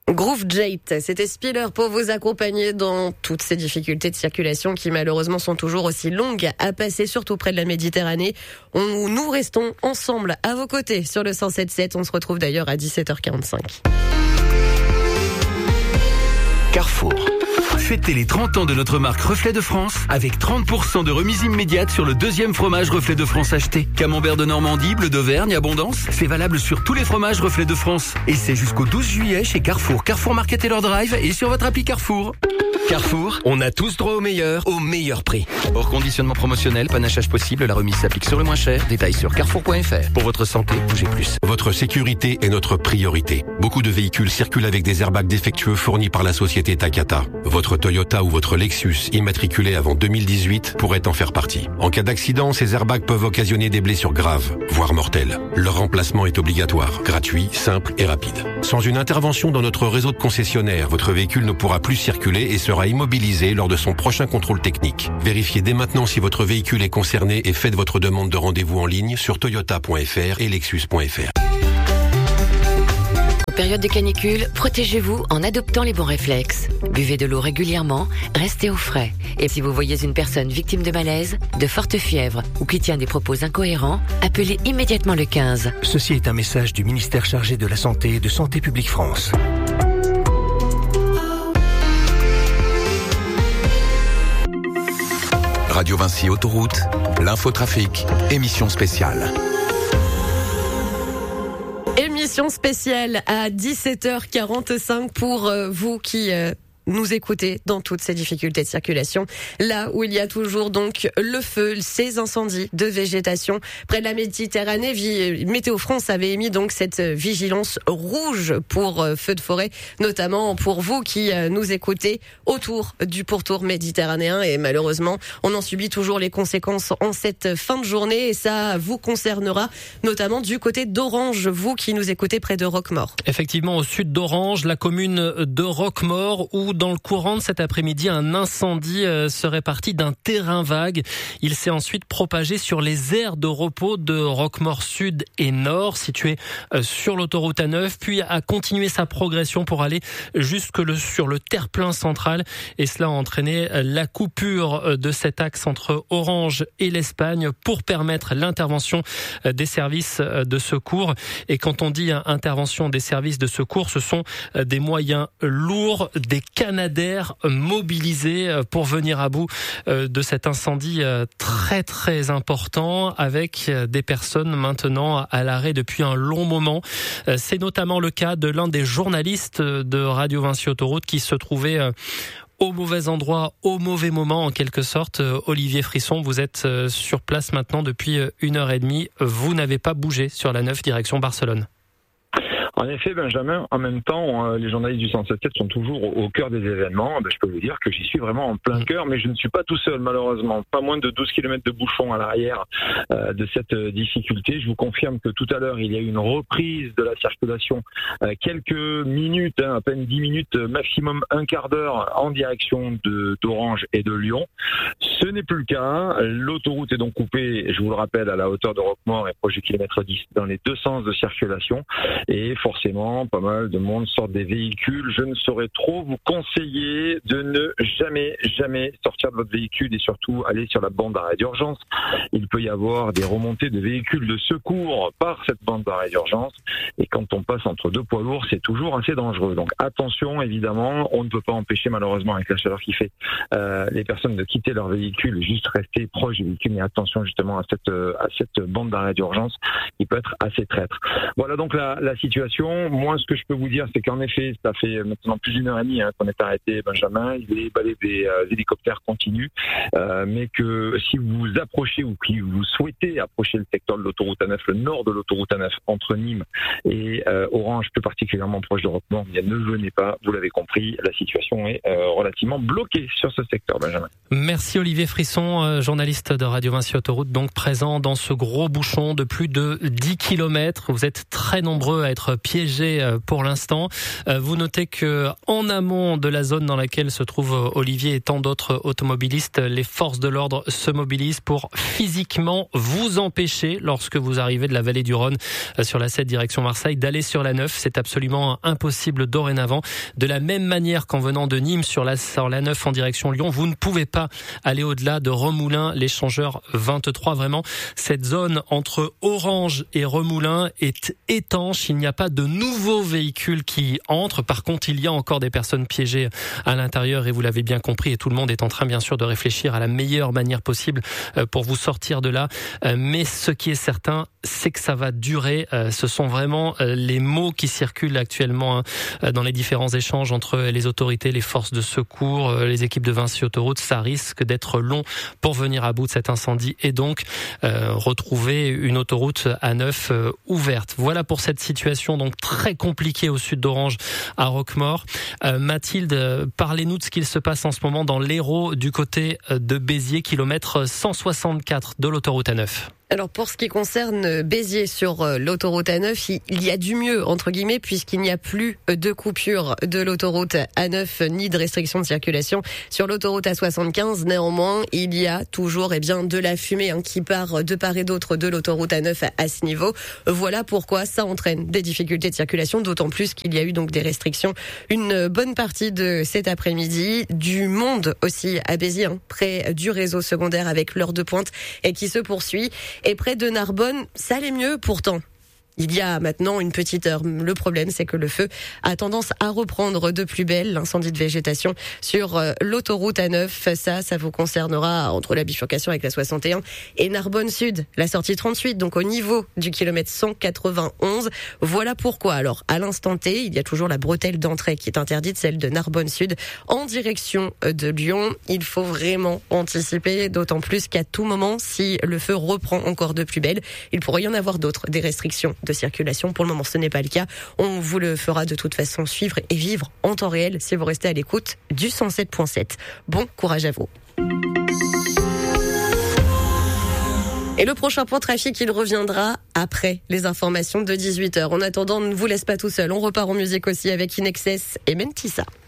Groove Jate, c'était Spiller pour vous accompagner dans toutes ces difficultés de circulation qui malheureusement sont toujours aussi longues à passer, surtout près de la Méditerranée. Nous restons ensemble à vos côtés sur le 107.7. On se retrouve d'ailleurs à 17h45. Carrefour. Fêtez les 30 ans de notre marque Reflet de France avec 30% de remise immédiate sur le deuxième fromage Reflet de France acheté. Camembert de Normandie, bleu d'Auvergne, Abondance. C'est valable sur tous les fromages Reflet de France. Et c'est jusqu'au 12 juillet chez Carrefour, Carrefour Market et leur Drive et sur votre appli Carrefour. Carrefour, on a tous droit au meilleur prix. Hors conditionnement promotionnel, panachage possible, la remise s'applique sur le moins cher. Détails sur carrefour.fr. Pour votre santé, bougez plus. Votre sécurité est notre priorité. Beaucoup de véhicules circulent avec des airbags défectueux fournis par la société Takata. Votre Toyota ou votre Lexus immatriculé avant 2018 pourrait en faire partie. En cas d'accident, ces airbags peuvent occasionner des blessures graves, voire mortelles. Leur remplacement est obligatoire, gratuit, simple et rapide. Sans une intervention dans notre réseau de concessionnaires, votre véhicule ne pourra plus circuler et sera immobilisé lors de son prochain contrôle technique. Vérifiez dès maintenant si votre véhicule est concerné et faites votre demande de rendez-vous en ligne sur toyota.fr et lexus.fr. En période de canicule, protégez-vous en adoptant les bons réflexes. Buvez de l'eau régulièrement, restez au frais. Et si vous voyez une personne victime de malaise, de forte fièvre ou qui tient des propos incohérents, appelez immédiatement le 15. Ceci est un message du ministère chargé de la Santé et de Santé publique France. Radio Vinci Autoroute, l'infotrafic, émission spéciale. Émission spéciale à 17h45 pour vous qui nous écoutez dans toutes ces difficultés de circulation. Là où il y a toujours donc le feu, ces incendies de végétation près de la Méditerranée. Météo France avait émis donc cette vigilance rouge pour feux de forêt, notamment pour vous qui nous écoutez autour du pourtour méditerranéen. Et malheureusement, on en subit toujours les conséquences en cette fin de journée. Et ça vous concernera notamment du côté d'Orange, vous qui nous écoutez près de Roquemaure. Effectivement, au sud d'Orange, la commune de Roquemaure, où dans le courant de cet après-midi, un incendie serait parti d'un terrain vague. Il s'est ensuite propagé sur les aires de repos de Roquemaure Sud et Nord, situées sur l'autoroute A9, puis a continué sa progression pour aller sur le terre-plein central. Et cela a entraîné la coupure de cet axe entre Orange et l'Espagne pour permettre l'intervention des services de secours. Et quand on dit intervention des services de secours, ce sont des moyens lourds, des canadaires mobilisés pour venir à bout de cet incendie très très important, avec des personnes maintenant à l'arrêt depuis un long moment. C'est notamment le cas de l'un des journalistes de Radio Vinci Autoroute qui se trouvait au mauvais endroit, au mauvais moment en quelque sorte. Olivier Frisson, vous êtes sur place maintenant depuis 1h30. Vous n'avez pas bougé sur la 9 direction Barcelone. En effet, Benjamin, en même temps, les journalistes du 107.7 sont toujours au cœur des événements. Je peux vous dire que j'y suis vraiment en plein cœur, mais je ne suis pas tout seul, malheureusement. Pas moins de 12 km de bouchons à l'arrière de cette difficulté. Je vous confirme que tout à l'heure, il y a eu une reprise de la circulation. Quelques minutes, à peine 10 minutes, maximum un quart d'heure en direction d'Orange et de Lyon. Ce n'est plus le cas. L'autoroute est donc coupée, je vous le rappelle, à la hauteur de Roquemaure et proche du kilomètre 10 dans les deux sens de circulation. Et forcément, pas mal de monde sort des véhicules. Je ne saurais trop vous conseiller de ne jamais sortir de votre véhicule et surtout aller sur la bande d'arrêt d'urgence. Il peut y avoir des remontées de véhicules de secours par cette bande d'arrêt d'urgence. Et quand on passe entre deux poids lourds, c'est toujours assez dangereux. Donc attention, évidemment, on ne peut pas empêcher malheureusement avec la chaleur qui fait les personnes de quitter leur véhicule, juste rester proche du véhicule. Mais attention justement à cette bande d'arrêt d'urgence qui peut être assez traître. Voilà donc la situation. Moi, ce que je peux vous dire, c'est qu'en effet, ça fait maintenant plus d'1h30 qu'on est arrêté, Benjamin. Les balais des hélicoptères continuent, mais que si vous vous approchez ou que vous souhaitez approcher le secteur de l'autoroute A9, le nord de l'autoroute A9, entre Nîmes et Orange, plus particulièrement proche de Roquemaure, ne venez pas, vous l'avez compris, la situation est relativement bloquée sur ce secteur, Benjamin. Merci Olivier Frisson, journaliste de Radio Vinci Autoroute, donc présent dans ce gros bouchon de plus de 10 km. Vous êtes très nombreux à être piégé pour l'instant. Vous notez que en amont de la zone dans laquelle se trouve Olivier et tant d'autres automobilistes, les forces de l'ordre se mobilisent pour physiquement vous empêcher, lorsque vous arrivez de la vallée du Rhône sur la 7 direction Marseille, d'aller sur la 9. C'est absolument impossible dorénavant. De la même manière qu'en venant de Nîmes sur la 9 en direction Lyon, vous ne pouvez pas aller au-delà de Remoulins, l'échangeur 23. Vraiment, cette zone entre Orange et Remoulins est étanche. Il n'y a pas de nouveaux véhicules qui entrent. Par contre, il y a encore des personnes piégées à l'intérieur et vous l'avez bien compris, et tout le monde est en train bien sûr de réfléchir à la meilleure manière possible pour vous sortir de là. Mais ce qui est certain, c'est que ça va durer. Ce sont vraiment les mots qui circulent actuellement dans les différents échanges entre les autorités, les forces de secours, les équipes de Vinci Autoroute. Ça risque d'être long pour venir à bout de cet incendie et donc retrouver une autoroute A9 ouverte. Voilà pour cette situation donc très compliquée au sud d'Orange à Roquemaure. Mathilde, parlez-nous de ce qu'il se passe en ce moment dans l'Hérault du côté de Béziers, kilomètre 164 de l'autoroute A9. Alors pour ce qui concerne Béziers sur l'autoroute A9, il y a du mieux entre guillemets puisqu'il n'y a plus de coupure de l'autoroute A9 ni de restriction de circulation sur l'autoroute A75. Néanmoins, il y a toujours de la fumée qui part de part et d'autre de l'autoroute A9 à ce niveau. Voilà pourquoi ça entraîne des difficultés de circulation, d'autant plus qu'il y a eu donc des restrictions une bonne partie de cet après-midi. Du monde aussi à Béziers, près du réseau secondaire avec l'heure de pointe et qui se poursuit. Et près de Narbonne, ça allait mieux pourtant. Il y a maintenant une petite heure. Le problème, c'est que le feu a tendance à reprendre de plus belle. L'incendie de végétation sur l'autoroute A9, ça vous concernera entre la bifurcation avec la 61 et Narbonne Sud, la sortie 38, donc au niveau du kilomètre 191. Voilà pourquoi. Alors, à l'instant T, il y a toujours la bretelle d'entrée qui est interdite, celle de Narbonne Sud, en direction de Lyon. Il faut vraiment anticiper, d'autant plus qu'à tout moment, si le feu reprend encore de plus belle, il pourrait y en avoir d'autres, des restrictions de circulation. Pour le moment, ce n'est pas le cas. On vous le fera de toute façon suivre et vivre en temps réel si vous restez à l'écoute du 107.7. Bon courage à vous. Et le prochain point trafic, il reviendra après les informations de 18h. En attendant, on ne vous laisse pas tout seul. On repart en musique aussi avec In Excess et Mentissa.